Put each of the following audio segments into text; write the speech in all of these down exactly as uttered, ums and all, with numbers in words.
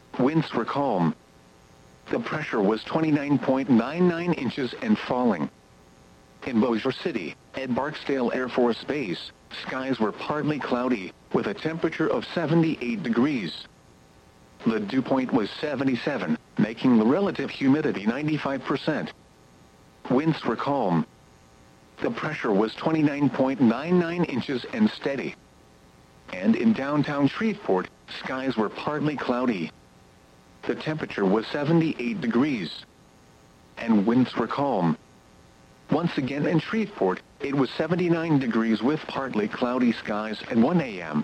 Winds were calm. The pressure was twenty-nine point nine nine inches and falling. In Bossier City, at Barksdale Air Force Base, skies were partly cloudy, with a temperature of seventy-eight degrees. The dew point was seventy-seven, making the relative humidity ninety-five percent. Winds were calm. The pressure was twenty-nine point nine nine inches and steady. And in downtown Shreveport, skies were partly cloudy. The temperature was seventy-eight degrees. And winds were calm. Once again in Shreveport, it was seventy-nine degrees with partly cloudy skies at one a m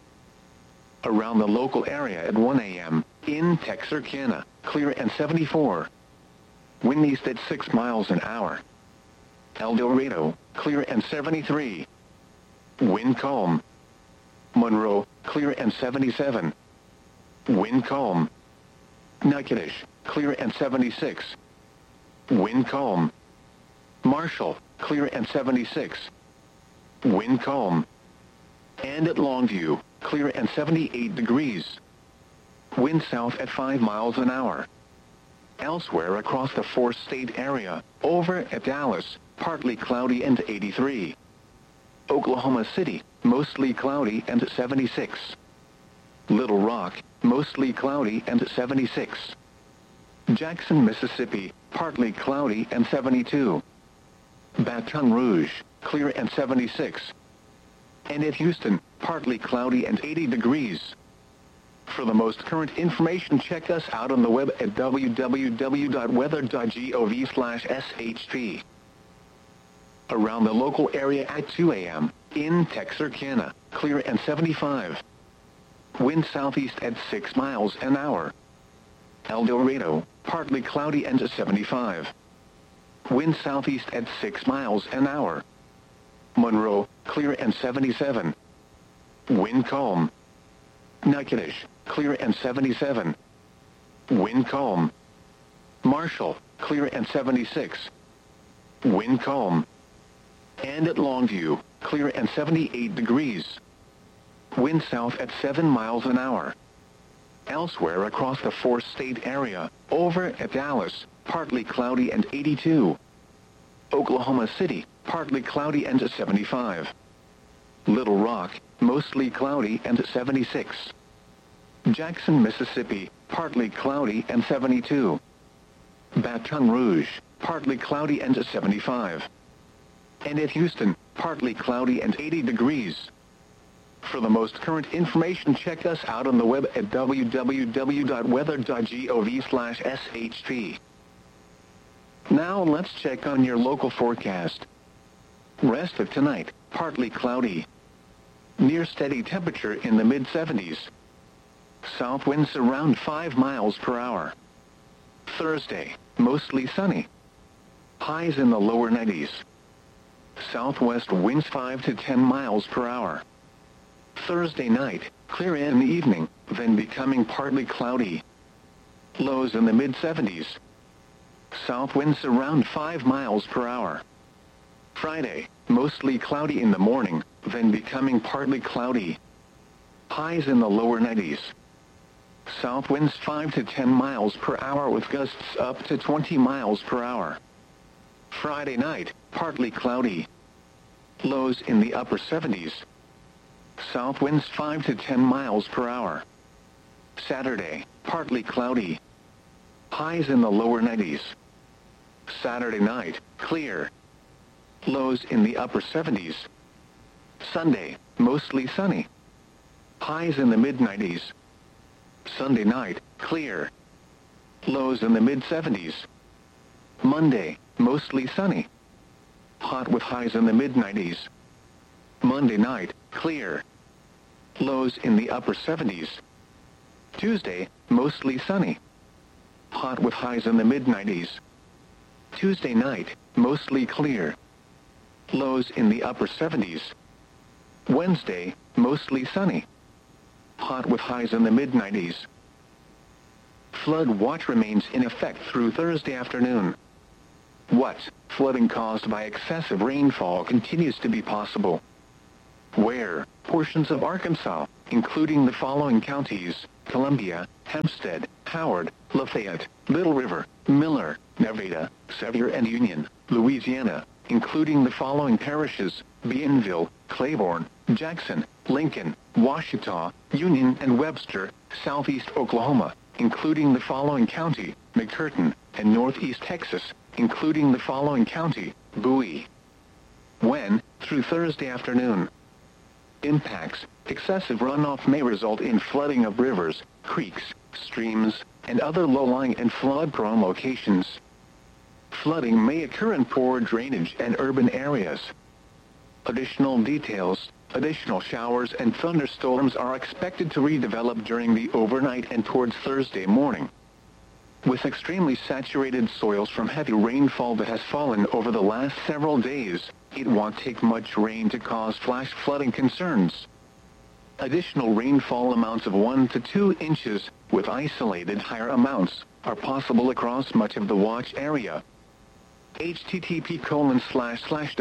Around the local area at one a m, in Texarkana, clear and seventy-four. Wind east at six miles an hour. El Dorado, clear and seventy-three. Wind calm. Monroe, clear and seventy-seven. Wind calm. Natchitoches, clear and seventy-six. Wind calm. Marshall, clear and seventy-six. Wind calm. And at Longview, clear and seventy-eight degrees. Wind south at five miles an hour. Elsewhere across the four-state area, over at Dallas, partly cloudy and eighty-three. Oklahoma City, mostly cloudy and seventy-six. Little Rock, mostly cloudy and seventy-six. Jackson, Mississippi, partly cloudy and seventy-two. Baton Rouge, clear and seventy-six. And at Houston, partly cloudy and eighty degrees. For the most current information, check us out on the web at w w w dot weather dot gov slash s h p. Around the local area at two a m, in Texarkana, clear and seventy-five. Wind southeast at six miles an hour. El Dorado, partly cloudy and seventy-five. Wind southeast at six miles an hour. Monroe, clear and seventy-seven. Wind calm. Natchitoches, clear and seventy-seven. Wind calm. Marshall, clear and seventy-six. Wind calm. And at Longview, clear and seventy-eight degrees. Wind south at seven miles an hour. Elsewhere across the four-state area, over at Dallas, partly cloudy and eighty-two. Oklahoma City, partly cloudy and seventy-five. Little Rock, mostly cloudy and seventy-six. Jackson, Mississippi, partly cloudy and seventy-two. Baton Rouge, partly cloudy and seventy-five. And at Houston, partly cloudy and eighty degrees. For the most current information, check us out on the web at w w w dot weather dot gov slash s h p. Now let's check on your local forecast. Rest of tonight, partly cloudy. Near steady temperature in the mid seventies. South winds around five miles per hour. Thursday, mostly sunny. Highs in the lower nineties. Southwest winds five to ten miles per hour. Thursday night, clear in the evening, then becoming partly cloudy. Lows in the mid seventies. South winds around five miles per hour. Friday, mostly cloudy in the morning, then becoming partly cloudy. Highs in the lower nineties. South winds five to ten miles per hour with gusts up to twenty miles per hour. Friday night, partly cloudy. Lows in the upper seventies. South winds five to ten miles per hour. Saturday, partly cloudy. Highs in the lower nineties. Saturday night, clear. Lows in the upper seventies. Sunday, mostly sunny. Highs in the mid nineties. Sunday night, clear. Lows in the mid seventies. Monday, mostly sunny. Hot with highs in the mid nineties. Monday night, clear. Lows in the upper seventies. Tuesday, mostly sunny. Hot with highs in the mid nineties. Tuesday night, mostly clear. Lows in the upper seventies. Wednesday, mostly sunny. Hot with highs in the mid nineties. Flood watch remains in effect through Thursday afternoon. What? Flooding caused by excessive rainfall continues to be possible. Where? Portions of Arkansas, including the following counties: Columbia, Hempstead, Howard, Lafayette, Little River, Miller, Nevada, Sevier and Union, Louisiana, including the following parishes: Bienville, Claiborne, Jackson, Lincoln, Washita, Union and Webster, Southeast Oklahoma, including the following county: McCurtain, and Northeast Texas, including the following county: Bowie. When, through Thursday afternoon. Impacts: excessive runoff may result in flooding of rivers, creeks, streams, and other low-lying and flood-prone locations. Flooding may occur in poor drainage and urban areas. Additional details: additional showers and thunderstorms are expected to redevelop during the overnight and towards Thursday morning. With extremely saturated soils from heavy rainfall that has fallen over the last several days, it won't take much rain to cause flash flooding concerns. Additional rainfall amounts of one to two inches, with isolated higher amounts, are possible across much of the watch area. http colon slash slash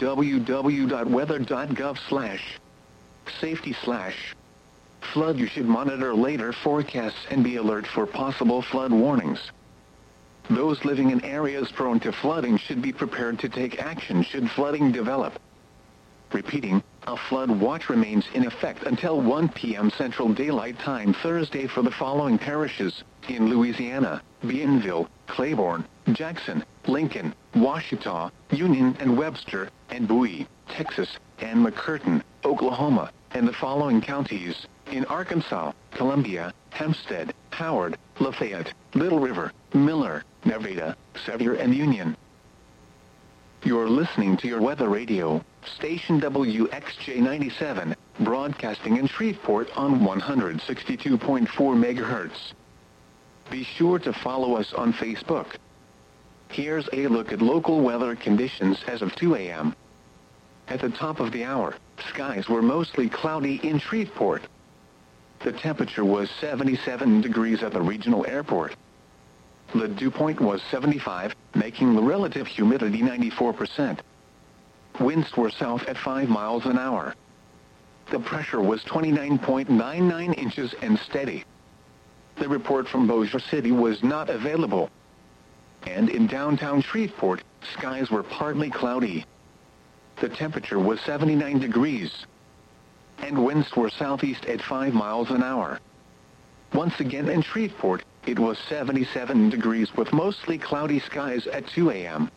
www.weather.gov slash safety slash flood. You should monitor later forecasts and be alert for possible flood warnings. Those living in areas prone to flooding should be prepared to take action should flooding develop. Repeating, a flood watch remains in effect until one p m Central Daylight Time Thursday for the following parishes: in Louisiana, Bienville, Claiborne, Jackson, Lincoln, Washita, Union and Webster, and Bowie, Texas, and McCurtain, Oklahoma, and the following counties: in Arkansas, Columbia, Hempstead, Howard, Lafayette, Little River, Miller, Nevada, Sevier and Union. You're listening to your weather radio, station W X J ninety-seven, broadcasting in Shreveport on one hundred sixty-two point four megahertz. Be sure to follow us on Facebook. Here's a look at local weather conditions as of two a m At the top of the hour, skies were mostly cloudy in Shreveport. The temperature was seventy-seven degrees at the regional airport. The dew point was seventy-five, making the relative humidity ninety-four percent. Winds were south at five miles an hour. The pressure was twenty-nine point nine nine inches and steady. The report from Bossier City was not available. And in downtown Shreveport, skies were partly cloudy. The temperature was seventy-nine degrees. And winds were southeast at five miles an hour. Once again in Shreveport, it was seventy-seven degrees with mostly cloudy skies at two a m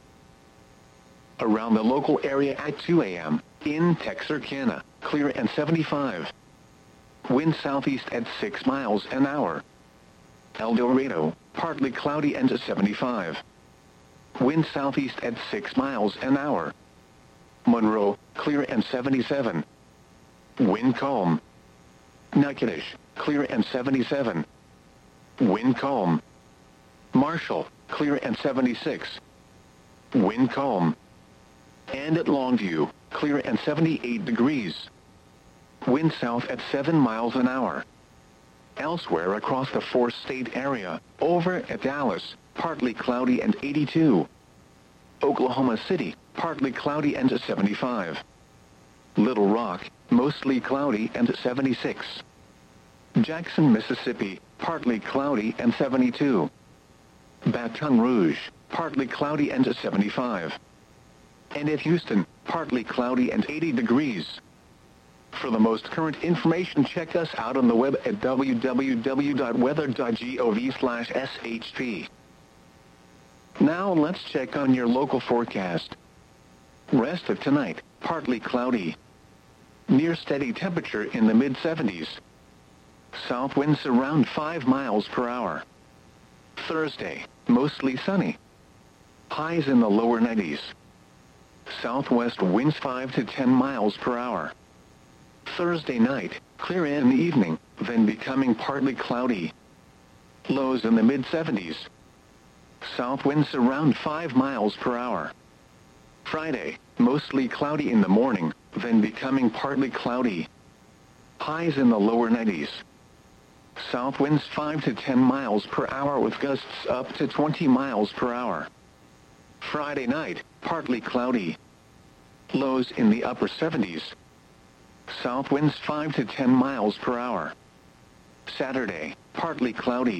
Around the local area at two a m, in Texarkana, clear and seventy-five. Wind southeast at six miles an hour. El Dorado, partly cloudy and seventy-five. Wind southeast at six miles an hour. Monroe, clear and seventy-seven. Wind calm. Natchitoches, clear and seventy-seven. Wind calm. Marshall, clear and seventy-six. Wind calm. And at Longview, clear and seventy-eight degrees. Wind south at seven miles an hour. Elsewhere across the four-state area, over at Dallas, partly cloudy and eighty-two. Oklahoma City, partly cloudy and seventy-five. Little Rock, mostly cloudy and seventy-six. Jackson, Mississippi, partly cloudy and seventy-two. Baton Rouge, partly cloudy and seventy-five. And at Houston, partly cloudy and eighty degrees. For the most current information, check us out on the web at www.weather.gov slash shp. Now let's check on your local forecast. Rest of tonight, partly cloudy. Near steady temperature in the mid seventies. South winds around five miles per hour. Thursday, mostly sunny. Highs in the lower nineties. Southwest winds five to ten miles per hour. Thursday night, clear in the evening, then becoming partly cloudy. Lows in the mid seventies. South winds around five miles per hour. Friday, mostly cloudy in the morning, then becoming partly cloudy. Highs in the lower nineties. South winds five to ten miles per hour with gusts up to twenty miles per hour. Friday night, partly cloudy. Lows in the upper seventies. South winds five to ten miles per hour. Saturday, partly cloudy.